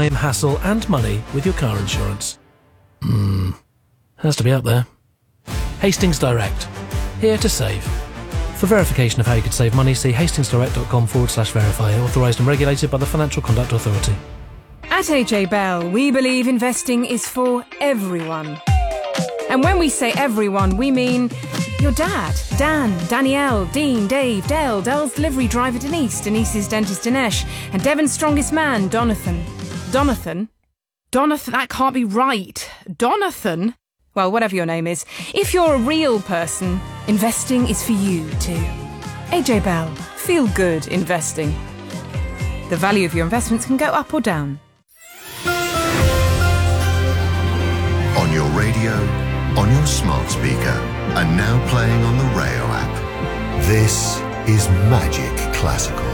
time, hassle and money with your car insurance. Has to be up there. Hastings Direct. Here to save. For verification of how you could save money, see hastingsdirect.com/verify. Authorised and regulated by the Financial Conduct Authority. At AJ Bell, we believe investing is for everyone. And when we say everyone, we mean your dad, Dan, Danielle, Dean, Dave, Dell's delivery driver Denise, Denise's dentist Dinesh, and Devon's strongest man, Donathan. Donathan, that can't be right. Donathan? Well, whatever your name is, if you're a real person, investing is for you too. AJ Bell, feel good investing. The value of your investments can go up or down. On your radio, on your smart speaker, and now playing on the Rayo app. This is Magic Classical.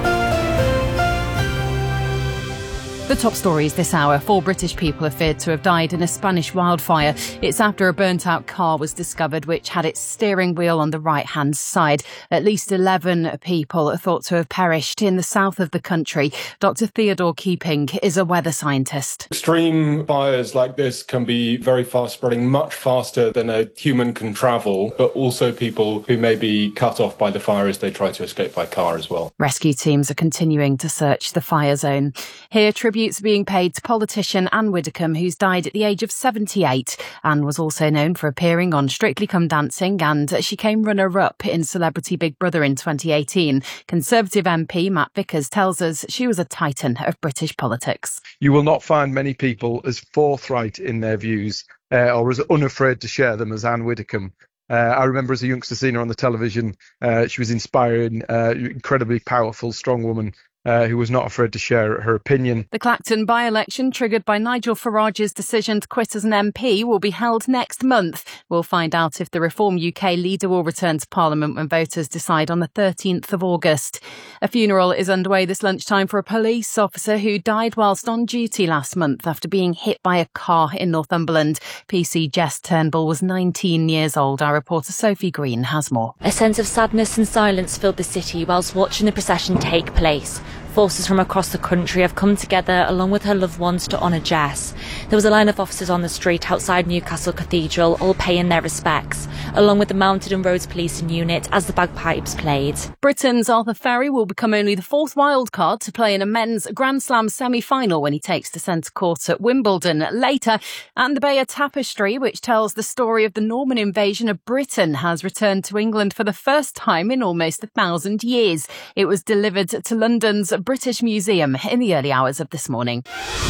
The top stories this hour. 4 British people are feared to have died in a Spanish wildfire. It's after a burnt-out car was discovered which had its steering wheel on the right-hand side. At least 11 people are thought to have perished in the south of the country. Dr. Theodore Keeping is a weather scientist. Extreme fires like this can be very fast-spreading, much faster than a human can travel, but also people who may be cut off by the fire as they try to escape by car as well. Rescue teams are continuing to search the fire zone. Here, tributes are being paid to politician Anne Widdecombe, who's died at the age of 78. Anne was also known for appearing on Strictly Come Dancing, and she came runner-up in Celebrity Big Brother in 2018. Conservative MP Matt Vickers tells us she was a titan of British politics. You will not find many people as forthright in their views or as unafraid to share them as Anne Widdecombe. I remember as a youngster seeing her on the television. She was inspiring, incredibly powerful, strong woman who was not afraid to share her opinion. The Clacton by-election, triggered by Nigel Farage's decision to quit as an MP, will be held next month. We'll find out if the Reform UK leader will return to Parliament when voters decide on the 13th of August. A funeral is underway this lunchtime for a police officer who died whilst on duty last month after being hit by a car in Northumberland. PC Jess Turnbull was 19 years old. Our reporter Sophie Green has more. A sense of sadness and silence filled the city whilst watching the procession take place. Forces from across the country have come together along with her loved ones to honour Jess. There was a line of officers on the street outside Newcastle Cathedral, all paying their respects, along with the Mounted and Roads Policing unit as the bagpipes played. Britain's Arthur Ferry will become only the 4th wildcard to play in a men's Grand Slam semi-final when he takes to centre court at Wimbledon later. And the Bayeux Tapestry, which tells the story of the Norman invasion of Britain, has returned to England for the first time in almost 1,000 years. It was delivered to London's British Museum in the early hours of this morning.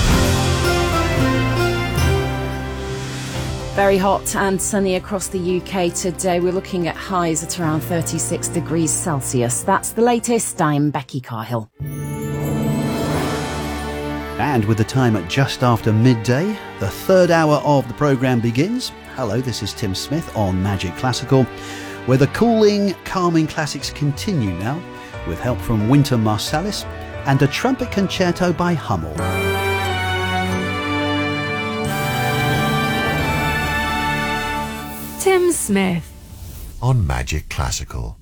Very hot and sunny across the UK today. We're looking at highs at around 36 degrees Celsius. That's the latest. I'm Becky Carhill. And with the time at just after midday, the third hour of the programme begins. Hello, this is Tim Smith on Magic Classical, where the cooling, calming classics continue now, with help from Wynton Marsalis and a trumpet concerto by Hummel. Tim Smith on Magic Classical.